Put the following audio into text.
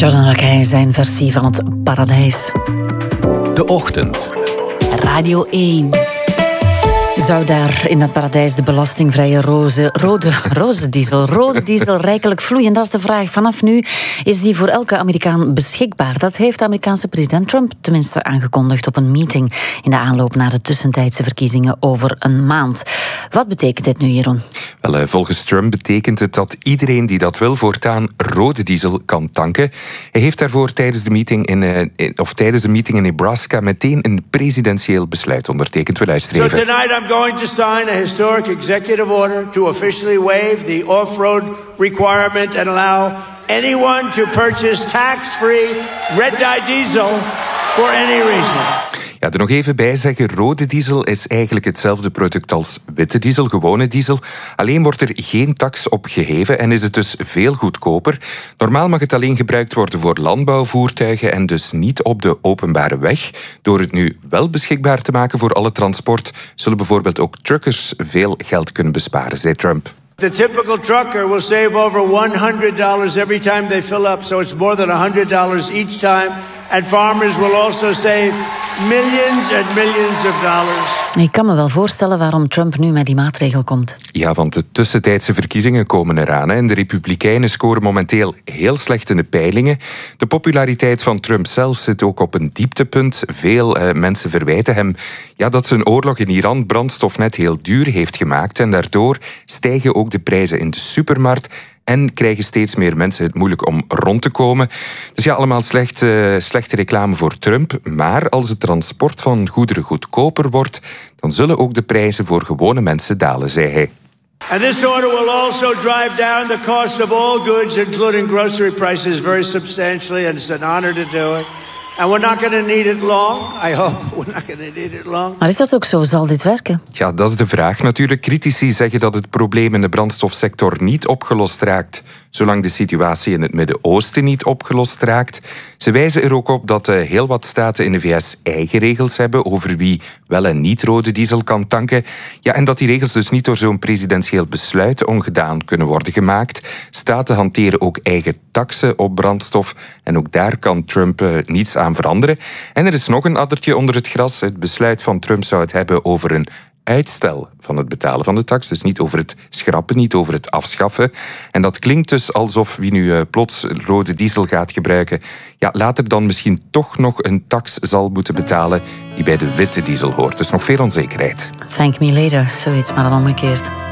Jordan Rakij, zijn versie van het paradijs. De Ochtend. Radio 1. Zou daar in het paradijs de belastingvrije rode diesel rijkelijk vloeien? Dat is de vraag. Vanaf nu is die voor elke Amerikaan beschikbaar. Dat heeft de Amerikaanse president Trump tenminste aangekondigd op een meeting in de aanloop naar de tussentijdse verkiezingen over een maand. Wat betekent dit nu, Jeroen? Wel, volgens Trump betekent het dat iedereen die dat wil voortaan rode diesel kan tanken. Hij heeft daarvoor tijdens de meeting in Nebraska meteen een presidentieel besluit ondertekend. We luisteren even. So tonight I'm going to sign a historic executive order to officially waive the off-road requirement and allow anyone to purchase tax-free red-dye diesel for any reason. Ja, er nog even bij zeggen, rode diesel is eigenlijk hetzelfde product als witte diesel, gewone diesel. Alleen wordt er geen tax op geheven en is het dus veel goedkoper. Normaal mag het alleen gebruikt worden voor landbouwvoertuigen en dus niet op de openbare weg. Door het nu wel beschikbaar te maken voor alle transport, zullen bijvoorbeeld ook truckers veel geld kunnen besparen, zei Trump. The typical trucker will save over $100 every time they fill up, so it's more than $100 each time. And farmers will also save millions and millions of dollars. Ik kan me wel voorstellen waarom Trump nu met die maatregel komt. Ja, want de tussentijdse verkiezingen komen eraan. En de Republikeinen scoren momenteel heel slecht in de peilingen. De populariteit van Trump zelf zit ook op een dieptepunt. Veel mensen verwijten hem dat zijn oorlog in Iran brandstof net heel duur heeft gemaakt. En daardoor stijgen ook de prijzen in de supermarkt. En krijgen steeds meer mensen het moeilijk om rond te komen. Dus ja, allemaal slechte reclame voor Trump. Maar als het transport van goederen goedkoper wordt, dan zullen ook de prijzen voor gewone mensen dalen, zei hij. And this order will also drive down the cost of all goods, including grocery prices, very substantially. And it's an honor to do it. And we're not going to need it long. I hope we're not going to need it long. Maar is dat ook zo? Zal dit werken? Ja, dat is de vraag natuurlijk. Critici zeggen dat het probleem in de brandstofsector niet opgelost raakt, zolang de situatie in het Midden-Oosten niet opgelost raakt. Ze wijzen er ook op dat heel wat staten in de VS eigen regels hebben over wie wel en niet rode diesel kan tanken. Ja, en dat die regels dus niet door zo'n presidentieel besluit ongedaan kunnen worden gemaakt. Staten hanteren ook eigen taksen op brandstof en ook daar kan Trump niets aan veranderen. En er is nog een addertje onder het gras. Het besluit van Trump zou het hebben over een uitstel van het betalen van de tax. Dus niet over het schrappen, niet over het afschaffen. En dat klinkt dus alsof wie nu plots rode diesel gaat gebruiken, later dan misschien toch nog een tax zal moeten betalen die bij de witte diesel hoort. Dus nog veel onzekerheid. Thank me later, zoiets, maar dan omgekeerd.